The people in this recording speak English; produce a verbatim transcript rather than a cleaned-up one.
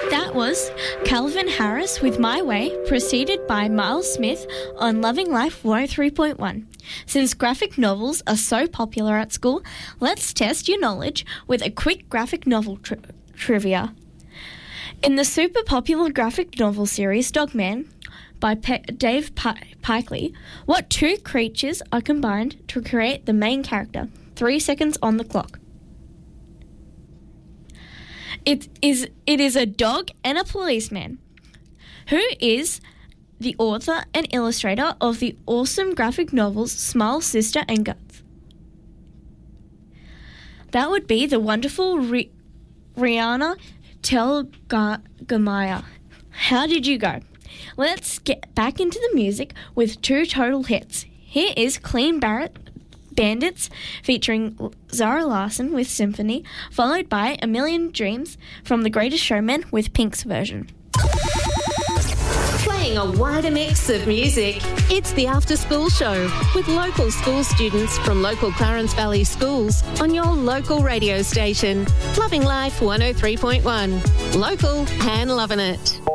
That was Calvin Harris with My Way, preceded by Miles Smith on Loving Life one oh three point one. Since graphic novels are so popular at school, let's test your knowledge with a quick graphic novel tri- trivia. In the super popular graphic novel series Dogman by Pe- Dave P- Pikely, what two creatures are combined to create the main character? Three seconds on the clock. It is it is a dog and a policeman. Who is the author and illustrator of the awesome graphic novels Smile, Sister and Guts? That would be the wonderful Ri- Rihanna Telgemeier. How did you go? Let's get back into the music with two total hits. Here is Clean Barrett Bandits featuring Zara Larsson with Symphony, followed by A Million Dreams from The Greatest Showman with Pink's version. Playing a wider mix of music. It's the After School Show with local school students from local Clarence Valley schools on your local radio station. Loving Life one oh three point one. Local and loving it.